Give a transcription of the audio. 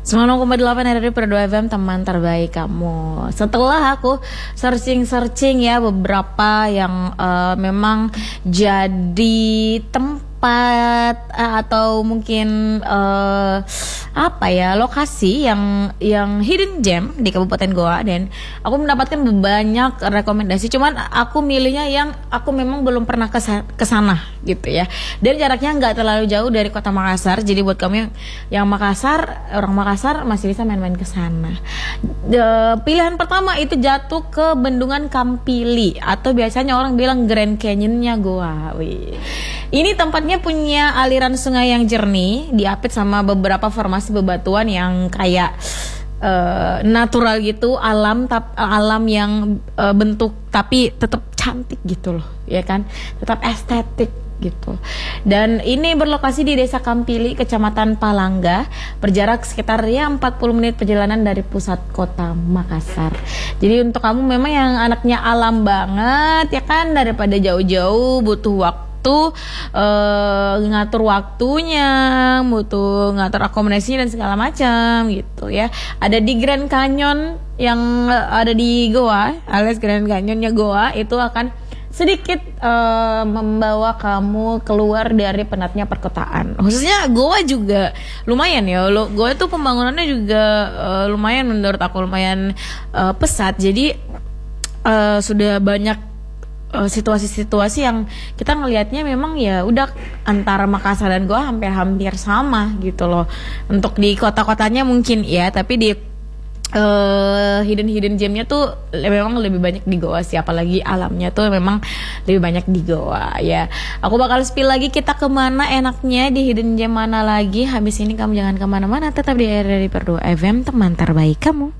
90,8 RRI Per 2 FM, teman terbaik kamu. Setelah aku searching ya beberapa yang memang jadi tempat atau mungkin lokasi yang hidden gem di Kabupaten Goa, dan aku mendapatkan banyak rekomendasi. Cuman aku milihnya yang aku memang belum pernah kesana gitu ya. Dan jaraknya nggak terlalu jauh dari Kota Makassar. Jadi buat kamu yang orang Makassar masih bisa main-main ke sana. Pilihan pertama itu jatuh ke Bendungan Kampili atau biasanya orang bilang Grand Canyonnya Goa. Wih. Ini tempatnya punya aliran sungai yang jernih, diapit sama beberapa formasi bebatuan yang kayak natural gitu, alam yang bentuk tapi tetap cantik gitu loh, ya kan? Tetap estetik gitu. Dan ini berlokasi di Desa Kampili, Kecamatan Palangga, berjarak sekitar 40 menit perjalanan dari pusat kota Makassar. Jadi untuk kamu memang yang anaknya alam banget ya kan, daripada jauh-jauh butuh waktu ngatur waktunya, butuh ngatur akomodasinya dan segala macam gitu ya. Ada di Grand Canyon yang ada di Goa, alias Grand Canyonnya Goa, itu akan sedikit membawa kamu keluar dari penatnya perkotaan. Khususnya Goa juga lumayan ya. Goa itu pembangunannya juga lumayan, menurut aku lumayan pesat. Jadi sudah banyak situasi-situasi yang kita ngelihatnya memang ya udah antara Makassar dan Goa hampir sama gitu loh. Untuk di kota-kotanya mungkin ya, tapi di hidden gemnya tuh memang lebih banyak di Goa sih, apalagi alamnya tuh memang lebih banyak di Goa ya. Aku bakal spill lagi kita kemana enaknya, di hidden gem mana lagi. Habis ini kamu jangan kemana-mana, tetap di RRI Per 2 FM, teman terbaik kamu.